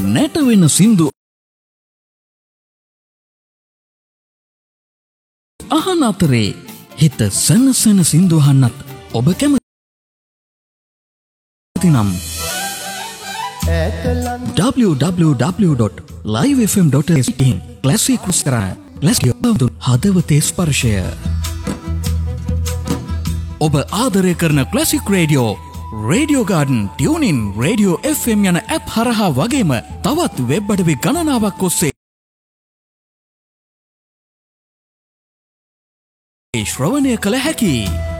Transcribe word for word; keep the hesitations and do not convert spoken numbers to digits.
නැටවෙන සින්දු අහන අතරේ හිත සනසන සින්දු අහන්නත් ඔබ කැමති නම් w w w dot live f m dot s t classic රුස්තරා classic හදවතේ ස්පර්ශය ඔබ ආදරය කරන classic radio radio garden tuning radio F M යන ඇප් හරහා වගේම තවත් වෙබ් අඩවි ගණනාවක් ඔස්සේ ශ්‍රවණය කළ හැකි